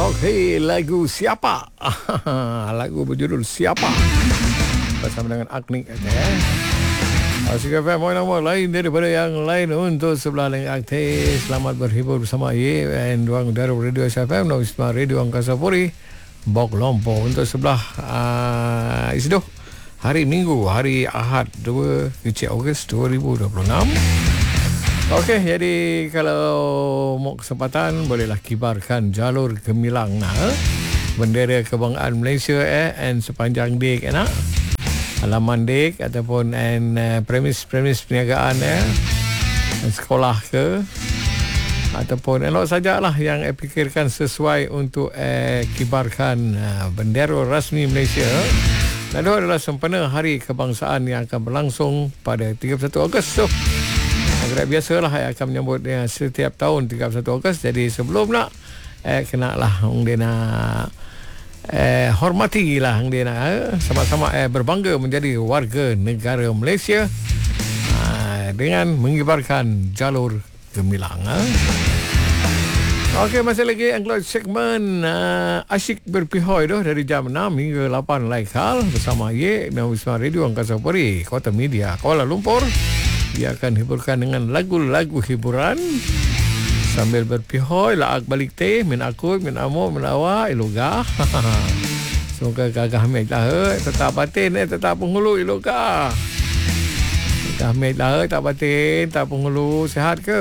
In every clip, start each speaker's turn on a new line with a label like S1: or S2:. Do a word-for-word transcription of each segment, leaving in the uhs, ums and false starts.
S1: Okey, lagu Siapa. Lagu berjudul Siapa bersama dengan Agnik eh. Asik F M, nama lain daripada yang lain untuk sebelah lain aktif. Selamat berhibur bersama Ye dan Ruang Udara Radio S F M, Nawisma Radio Angkasa Puri, Bok Lompoh untuk sebelah uh, Isdoh. Hari Minggu, hari Ahad dua Ogos dua ribu dua puluh enam. Okey, jadi kalau mau kesempatan bolehlah kibarkan jalur gemilang nah, bendera kebanggaan Malaysia eh and sepanjang dek eh, nak halaman dek ataupun and uh, premis-premis perniagaan eh sekolah ke ataupun elok sajalah yang eh, fikirkan sesuai untuk eh, kibarkan uh, bendera rasmi Malaysia. Dan itu adalah sempena hari kebangsaan yang akan berlangsung pada tiga puluh satu Ogos tu. Agak biasalah yang akan menyambut dia setiap tahun tiga puluh satu Ogos. Jadi sebelum nak eh kena lah dia nak eh hormati lah dia nak eh, sama-sama eh berbangga menjadi warga negara Malaysia eh, dengan mengibarkan jalur gemilang. Eh. Okey, masih lagi angklot segmen uh, Asyik Berpihoi tu dari jam enam hingga lapan laikal bersama Ye Nawisma Radio Angkasa Puri, Kota Media Kuala Lumpur. Dia akan hiburkan dengan lagu-lagu hiburan sambil berpihoi, laak balik teh, min akut, min amuk, min awak, ilugah. Semoga gagah mek lah, tetap batin eh, tetap penghulu ilugah. Gagah mek lah, tak batin, tak penghulu, sihat ke?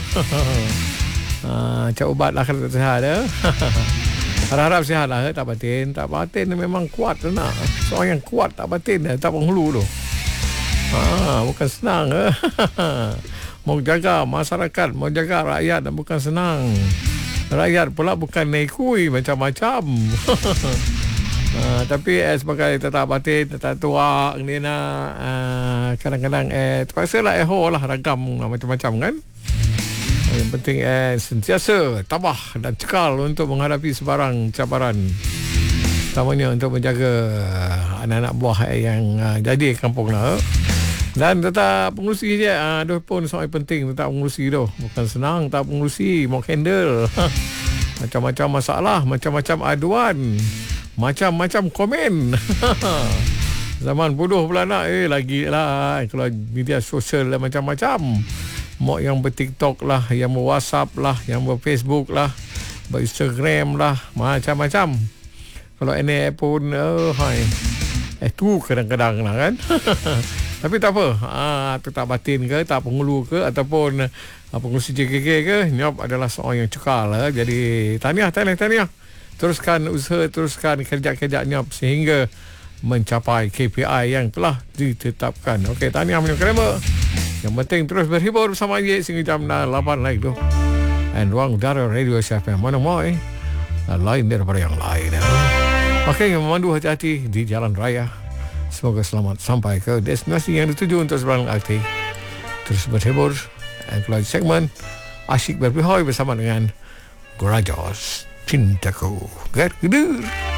S1: Ha, cak ubat lah kalau tak sihat eh. Harap-harap sihat lah, tak batin. Tak batin memang kuat tu nak. Seorang yang kuat tak batin, tak penghulu tu. Ha, bukan senang eh. Mau jaga masyarakat, mau jaga rakyat dan bukan senang. Rakyat pula bukan naikui macam-macam. Ha, tapi eh, sebagai tetap batin, tetap tua ni nak uh, kadang-kadang eh terpaksa lah eho lah ragam macam-macam kan. Yang penting eh sentiasa tabah dan cekal untuk menghadapi sebarang cabaran. Terutamanya untuk menjaga anak-anak buah eh, yang uh, jadi kampung lah. Dan tetap pengurusi je. Aduh pun soal penting tetap pengurusi tu. Bukan senang tak pengurusi, mau handle. Macam-macam masalah, macam-macam aduan, macam-macam komen. Zaman bodoh pula nak eh lagi lah kalau media sosial lah macam-macam. Mau yang ber-TikTok lah, yang ber-WhatsApp lah, yang ber-Facebook lah, ber-Instagram lah, macam-macam. Kalau ini pun oh, hai. Eh tu kadang-kadang lah kan. Tapi tak apa, ah, tetap batin ke, tak penghulu ke, ataupun ah, pengurusi J K K ke, Nyop adalah seorang yang cekal. Eh. Jadi, tahniah, tahniah, tahniah. Teruskan usaha, teruskan kerja-kerja Nyop sehingga mencapai K P I yang telah ditetapkan. Okey, tahniah punya kerema. Yang penting terus berhibur bersama Ye sehingga jam lapan lagi tu. And Ruang Udara Radio S F M. Mana mau eh? Lain daripada yang lain. Eh. Okey, yang memandu hati-hati di jalan raya. Semoga selamat sampai ke destinasi yang dituju untuk seberang aktif. Terus berhibur. Dan keluar segmen Asyik Berpihoi bersama dengan Gorajos Cintaku Gergedur.